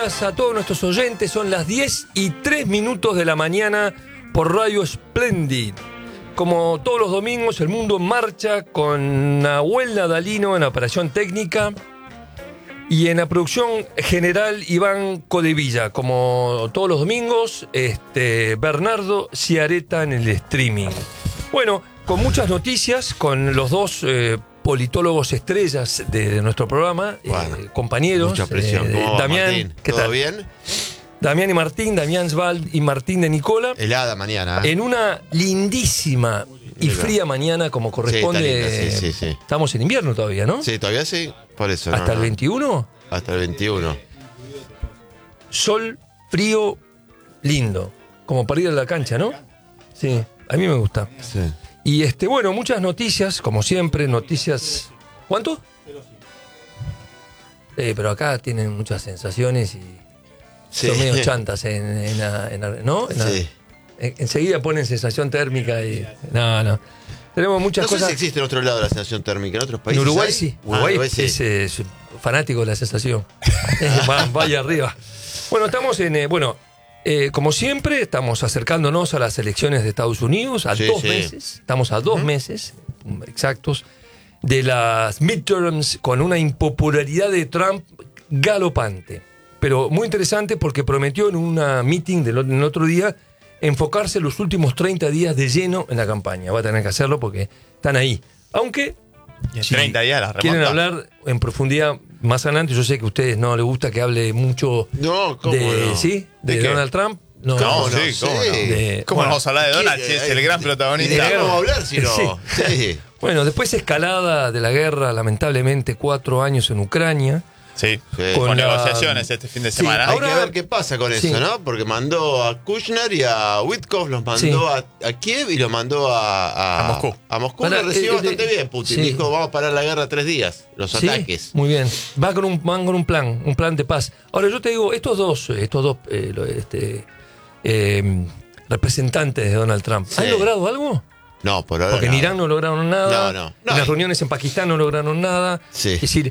días a todos nuestros oyentes. Son las 10:03 de la mañana por Radio Splendid. Como todos los domingos, el mundo en marcha con Nahuel Nadalino en la operación técnica y en la producción general Iván Codevilla. Como todos los domingos, Bernardo Ciareta en el streaming. Bueno, con muchas noticias, con los dos politólogos estrellas de nuestro programa, compañeros. Mucha presión. Damián, Martín? ¿qué ¿Todo tal? bien? Damián y Martín, Damián Sval y Martín de Nicola. Helada mañana. En una lindísima y fría mañana, como corresponde. Sí, está linda, sí. Estamos en invierno todavía, ¿no? Sí, todavía sí. Por eso. ¿Hasta el 21? Hasta el 21. Sol, frío, lindo. Como para ir a la cancha, ¿no? Sí, a mí me gusta. Sí. Y bueno, muchas noticias, como siempre, noticias. ¿Cuánto? Pero acá tienen muchas sensaciones y Sí. son medio chantas ¿no? Sí. Enseguida ponen sensación térmica y. No. Tenemos muchas No sé cosas. si existe en otro lado la sensación térmica, en otros En países. Uruguay hay? sí. Uruguay sí. Es fanático de la sensación. Vaya arriba. Bueno, estamos como siempre, estamos acercándonos a las elecciones de Estados Unidos, a 2 meses. Estamos a 2 meses exactos de las midterms, con una impopularidad de Trump galopante. Pero muy interesante porque prometió en una meeting del otro día enfocarse los últimos 30 días de lleno en la campaña. Va a tener que hacerlo porque están ahí. Aunque y en 30 días la remonta. Quieren hablar en profundidad más adelante. Yo sé que a ustedes no les gusta que hable mucho No, ¿cómo de, no? ¿sí? ¿De de qué? Donald Trump. No, ¿Cómo no? sí? Sí. ¿Cómo no? ¿Cómo Bueno, vamos a hablar de Donald si es el gran ¿Y protagonista? de qué vamos a hablar si no? Sí. Sí. Bueno, después escalada de la guerra, lamentablemente 4 años en Ucrania. Sí, Sí. Con con la- negociaciones este fin de Sí, semana. Hay ahora- que ver qué pasa con Sí. eso, ¿no? Porque mandó a Kushner y a Witkoff, los mandó Sí. a Kiev y los mandó a Moscú. A Moscú Para, lo recibió bastante bien Putin. sí. Dijo, vamos a parar la guerra 3 días, los Sí, ataques. muy bien. Van con un plan de paz. Ahora yo te digo, estos dos representantes de Donald Trump, Sí. ¿han logrado algo? No, por ahora Porque en no. Irán no lograron nada. No. En las reuniones en Pakistán no lograron nada. Sí. Es decir,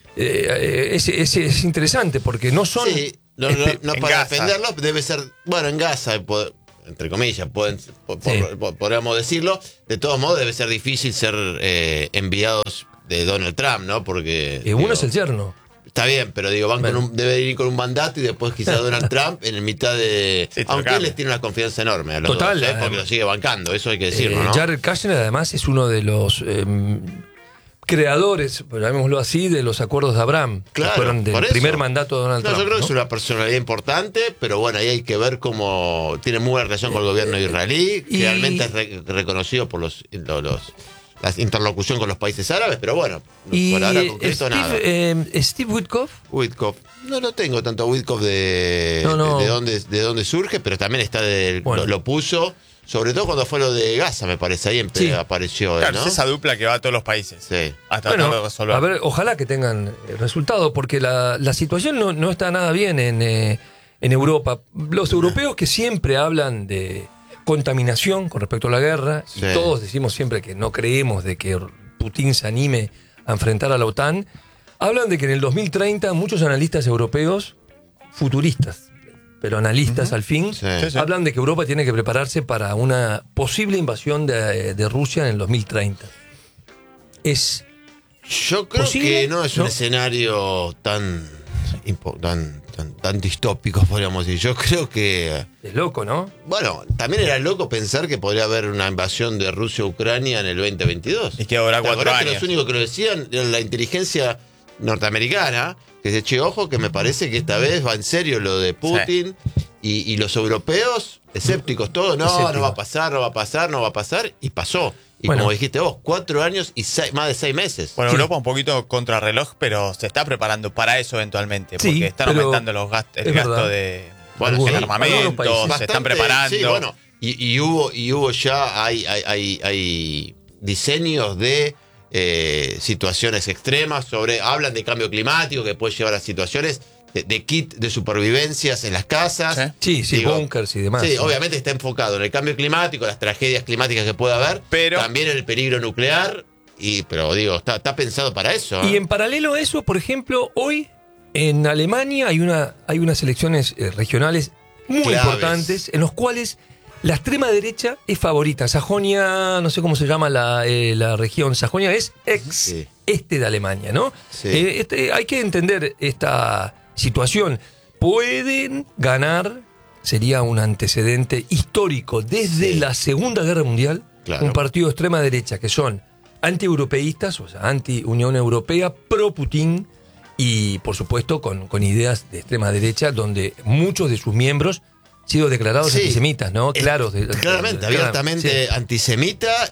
es interesante porque no son. Sí, no en para Gaza. defenderlo debe ser, bueno, en Gaza, entre comillas, podríamos decirlo. De todos modos, debe ser difícil ser enviados de Donald Trump, ¿no? Porque Uno digo, es el yerno. está bien, pero digo, debe ir con un mandato y después quizás Donald Trump en mitad de... Sí, aunque total. él les tiene una confianza enorme a los Total, dos, porque además. lo sigue bancando, eso hay que decirlo, ¿no? Jared Kushner además es uno de los creadores, llamémoslo así, de los acuerdos de Abraham, Claro, que fueron del por eso. primer mandato de Donald No, Trump. yo creo que ¿no? es una personalidad importante, pero bueno, ahí hay que ver cómo tiene muy buena relación con el gobierno israelí, y- realmente es reconocido por la interlocución con los países árabes, pero bueno, Y por ahora concreto nada. Steve Witkoff, Witkoff, no tengo tanto Witkoff de dónde surge, pero también está Bueno. lo puso, sobre todo cuando fue lo de Gaza, me parece, ahí Sí. apareció él, Claro, ¿no? es esa dupla que va a todos los países. Sí. A tratar de resolver. a ver, ojalá que tengan resultado, porque la situación no está nada bien en Europa. Los europeos que siempre hablan de contaminación con respecto a la guerra, Sí. y todos decimos siempre que no creemos de que Putin se anime a enfrentar a la OTAN, hablan de que en el 2030 muchos analistas europeos, futuristas, pero analistas al fin, Sí. Sí, sí. hablan de que Europa tiene que prepararse para una posible invasión de Rusia en el 2030. Es Yo creo ¿Posible? que no es un ¿No? escenario tan distópico, podríamos decir. Yo creo que, loco, ¿no? bueno, también era loco pensar que podría haber una invasión de Rusia a Ucrania en el 2022. Y que habrá ¿Te 4 acordás que años. los únicos que lo decían era la inteligencia norteamericana? Que se che, ojo, que me parece que esta vez va en serio lo de Putin. Y los europeos, escépticos todos, no Escépticos. va a pasar, y pasó. Y Bueno. como dijiste vos, 4 años y más de 6 meses. Bueno, Sí. Europa un poquito contrarreloj, pero se está preparando para eso eventualmente. Sí, Porque están pero aumentando los gastos, el es gasto verdad. de Bueno, Algunos- sí, algunos armamento, países. se están preparando. Sí, bueno, y hubo ya, hay diseños de situaciones extremas hablan de cambio climático que puede llevar a situaciones de kit de supervivencias en las casas. Sí, Digo, búnkers y demás. Sí, obviamente está enfocado en el cambio climático, las tragedias climáticas que pueda haber, Pero- también en el peligro nuclear, pero digo, está pensado para eso. ¿eh? Y en paralelo a eso, por ejemplo, hoy En Alemania hay unas elecciones regionales muy Claves. importantes en los cuales la extrema derecha es favorita. Sajonia, no sé cómo se llama la región. Sajonia es Sí. este de Alemania, ¿no? Sí. Hay que entender esta situación. Pueden ganar, sería un antecedente histórico desde Sí. la Segunda Guerra Mundial, Claro. un partido de extrema derecha que son anti-europeístas, o sea, anti-Unión Europea, pro-Putin y, por supuesto, con ideas de extrema derecha, donde muchos de sus miembros han sido declarados Sí. antisemitas, ¿no? Claros. Claramente, abiertamente antisemita.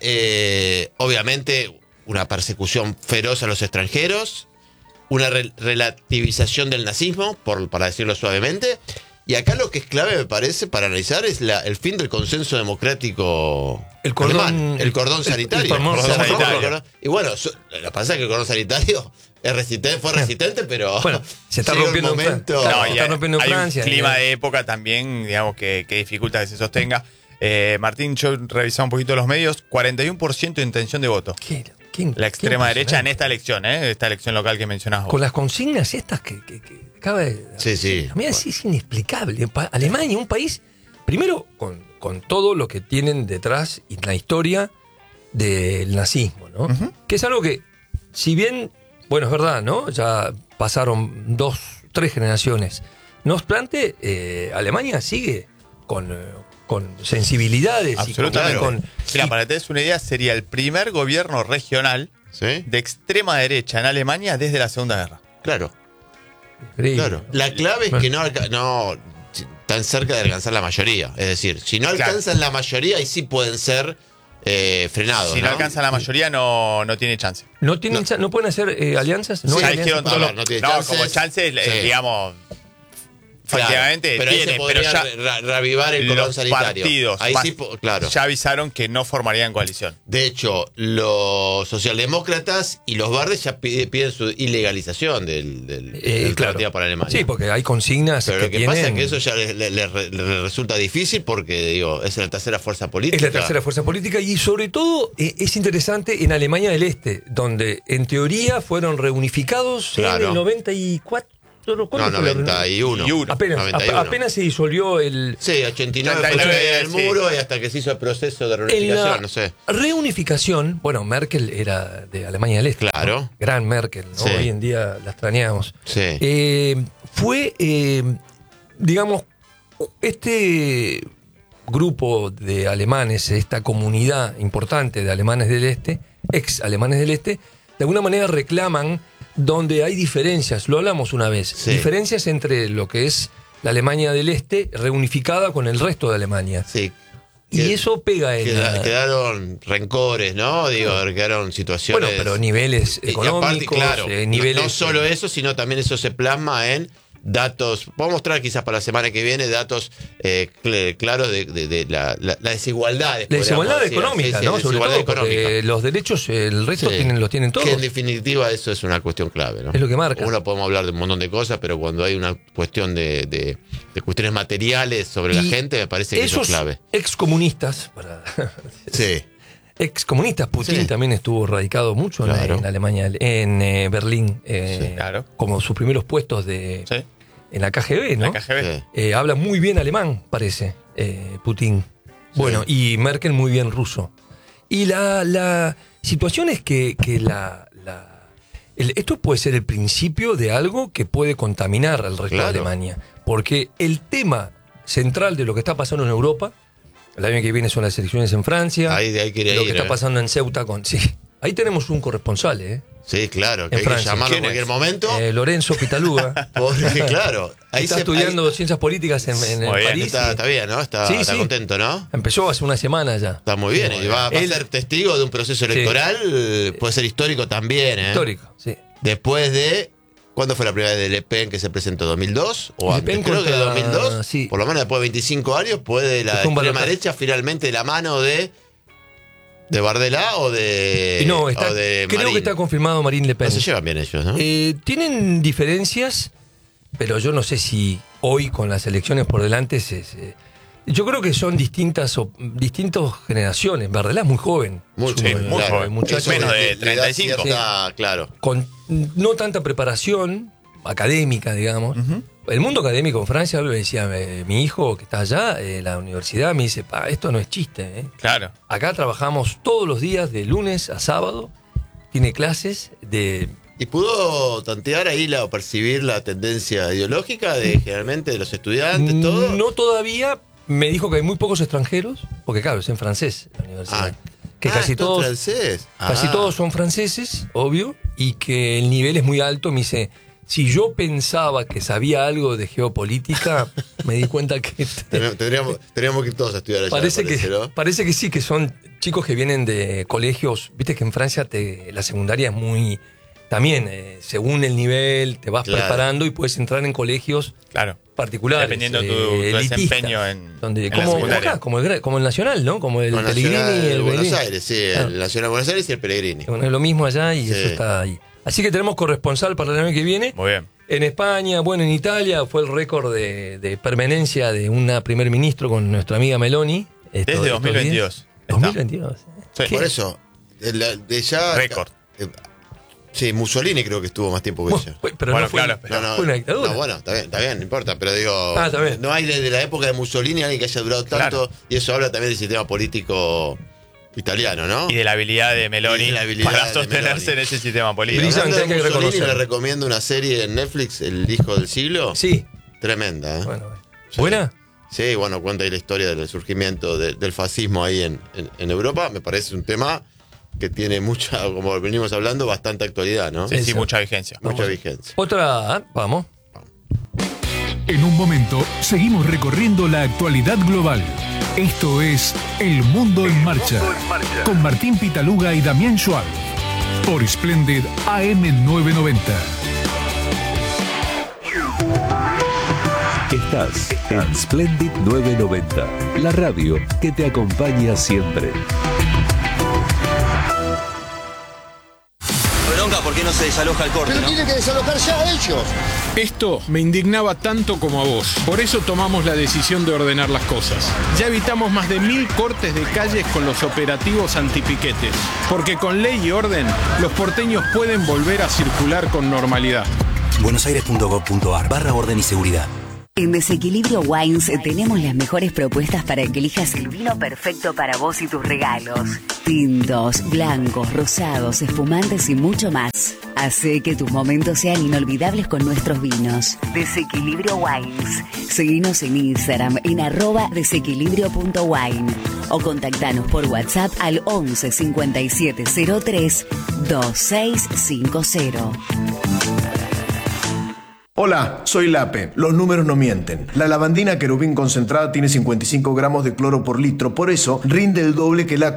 Obviamente, una persecución feroz a los extranjeros. Una relativización del nazismo, para decirlo suavemente. Y acá lo que es clave, me parece, para analizar es el fin del consenso democrático El cordón- alemán, el cordón sanitario. el famoso Cordón sanitario. Y bueno, lo que pasa es que el cordón sanitario fue resistente, pero Bueno, se está llega un rompiendo en momento. Claro, No, está y hay, rompiendo en hay Francia, un clima ¿eh? de época también, digamos, que dificulta que se sostenga. Martín, yo revisaba un poquito los medios, 41% de intención de voto. La extrema derecha en esta elección local que mencionás vos. Con las consignas estas que acaba de... Sí, sí. A mí es inexplicable. Alemania, un país, primero, con todo lo que tienen detrás y la historia del nazismo, ¿no? Que es algo que, si bien, bueno, es verdad, ¿no? Ya pasaron 2, 3 generaciones. No obstante, Alemania sigue con sensibilidades. Absolutamente. Y con Mira, para que te des una idea, sería el primer gobierno regional ¿Sí? de extrema derecha en Alemania desde la Segunda Guerra. Claro, Increíble. claro. La clave es que no están cerca de alcanzar la mayoría. Es decir, si no alcanzan la mayoría, ahí sí pueden ser frenados. Si no alcanza la mayoría, no tiene chance. ¿No pueden hacer alianzas? ¿No Sí, hay Ya alianzas? dijeron todos A ver, los- no tiene no, chances. como chances, Sí. digamos, Claro, efectivamente pero ahí tiene, se pero podría ya reavivar el cordón los sanitario. partidos Ahí sí, claro. ya avisaron que no formarían coalición. De hecho, los socialdemócratas y los verdes ya piden su ilegalización del Claro. alternativa para Alemania. Sí, porque hay consignas Pero que lo que pasa es tienen- que eso ya le resulta difícil porque, digo, es la tercera fuerza política. Es la tercera fuerza política y sobre todo es interesante en Alemania del Este, donde en teoría fueron reunificados Claro. en el 94. No, ¿Cuándo fue la 91. 91. Apenas, 91. apenas se disolvió el... Sí, 89 fue 89, el sí. muro y hasta que se hizo el proceso de En reunificación, la no sé. reunificación, bueno, Merkel era de Alemania del Este. Claro. ¿no? Gran Merkel, ¿no? Sí. Hoy en día la extrañamos. Sí. Fue, digamos, este grupo de alemanes, esta comunidad importante de alemanes del Este, ex alemanes del Este, de alguna manera reclaman donde hay diferencias, lo hablamos una vez, Sí. diferencias entre lo que es la Alemania del Este reunificada con el resto de Alemania. Sí. Y eso pega en... Quedaron rencores, ¿no? Digo, quedaron situaciones. Bueno, pero niveles Y aparte, económicos, claro, niveles... no solo eso, sino también eso se plasma en datos. Vamos a mostrar quizás para la semana que viene datos claros de la desigualdad. La desigualdad económica, ¿no? Sobre todo porque los derechos, el resto Sí. los tienen todos. Que en definitiva eso es una cuestión clave, ¿no? Es lo que marca. Uno podemos hablar de un montón de cosas, pero cuando hay una cuestión de cuestiones materiales sobre la Y gente, me parece que eso es esos clave. excomunistas, Sí. excomunistas, Putin Sí. también estuvo radicado mucho Claro. en Alemania, en Berlín, claro. como sus primeros puestos Sí. en la KGB, ¿no? La KGB. Sí. Habla muy bien alemán, parece, Putin. Bueno, y Merkel muy bien ruso. Y la situación es que esto puede ser el principio de algo que puede contaminar al resto de Claro. Alemania. Porque el tema central de lo que está pasando en Europa, el año que viene son las elecciones en Francia, Ahí quería lo ir, que está pasando en Ceuta con... Sí, ahí tenemos un corresponsal, Sí, claro, que En hay que Francia. llamarlo en ¿Quién cualquier es? momento. Lorenzo Pitaluga. Porque, claro, ahí Está se estudiando ciencias políticas en Muy bien, París. Está bien, ¿no? Está Sí, sí. contento, ¿no? Empezó hace una semana ya. Está muy bien. Y va a Él- ser testigo de un proceso electoral, puede ser histórico también, ¿eh? Histórico, sí. Después de. ¿Cuándo fue la primera vez de Le Pen que se presentó? ¿2002? ¿O Le antes? Pen Creo que contra- 2002. sí. Por lo menos después de 25 años, puede la Fue un extrema balotaje. derecha finalmente de la mano de Bardella o de. No, o de creo Marín. que está confirmado Marine Le Pen. No se llevan bien ellos, ¿no? Tienen diferencias, pero yo no sé si hoy con las elecciones por delante yo creo que son distintas generaciones. Bardella es muy joven. Muy Es un joven, muy claro. joven, muchacho menos de le da 35. cierta- claro. con no tanta preparación, académica, digamos. El mundo académico en Francia, le decía, mi hijo que está allá, la universidad, me dice, esto no es chiste. Claro. Acá trabajamos todos los días, de lunes a sábado, tiene clases de... ¿Y pudo tantear ahí o percibir la tendencia ideológica generalmente de los estudiantes, todo? No todavía, me dijo que hay muy pocos extranjeros, porque claro, es en francés la universidad. Que casi todos, francés. Casi todos son franceses, obvio, y que el nivel es muy alto. Me dice, si yo pensaba que sabía algo de geopolítica, me di cuenta que... Tendríamos que ir todos a estudiar allá. Parece que sí, que son chicos que vienen de colegios. Viste que en Francia la secundaria es muy... También, según el nivel, te vas preparando y puedes entrar en colegios particulares. Dependiendo tu desempeño en la secundaria. Acá, como el Nacional, ¿no? Como el Pellegrini y el Buenos Aires, sí. El Nacional de Buenos Aires y el Pellegrini. Bueno, es lo mismo allá y eso está ahí. Así que tenemos corresponsal para el año que viene. Muy bien. En España, bueno, en Italia fue el récord de permanencia de una primer ministro con nuestra amiga Meloni. Desde 2022. 2022. Sí. Por eso, ya... Récord. Sí, Mussolini creo que estuvo más tiempo que ella. Pero bueno, no fue, fue una dictadura. No, bueno, está bien, no importa. Pero digo, también. No hay desde la época de Mussolini alguien que haya durado tanto. Y eso habla también del sistema político italiano, ¿no? Y de la habilidad de Meloni para sostenerse en ese sistema político. Hablando de Mussolini, le recomiendo una serie en Netflix, El Hijo del Siglo. Sí. Tremenda, ¿eh? Bueno, sí. ¿Buena? Sí, bueno, cuenta ahí la historia del surgimiento del fascismo ahí en Europa. Me parece un tema que tiene mucha, como venimos hablando, bastante actualidad, ¿no? Sí, mucha vigencia. Mucha vigencia. Otra, vamos. En un momento, seguimos recorriendo la actualidad global. Esto es El Mundo en Marcha, con Martín Pitaluga y Damián Schwab, por Splendid AM990. Estás en Splendid 990, la radio que te acompaña siempre. ¿Por qué no se desaloja el corte? Pero tienen que desalojar ya ellos. Esto me indignaba tanto como a vos. Por eso tomamos la decisión de ordenar las cosas. Ya evitamos más de 1000 cortes de calles con los operativos antipiquetes. Porque con ley y orden, los porteños pueden volver a circular con normalidad. buenosaires.gov.ar/orden y seguridad. En Desequilibrio Wines tenemos las mejores propuestas para que elijas el vino perfecto para vos y tus regalos. Tintos, blancos, rosados, espumantes y mucho más. Hace que tus momentos sean inolvidables con nuestros vinos. Desequilibrio Wines. Seguinos en Instagram en @desequilibrio.wine o contactanos por WhatsApp al 11 57 03 2650. Hola, soy Lape. Los números no mienten. La lavandina querubín concentrada tiene 55 gramos de cloro por litro, por eso rinde el doble que la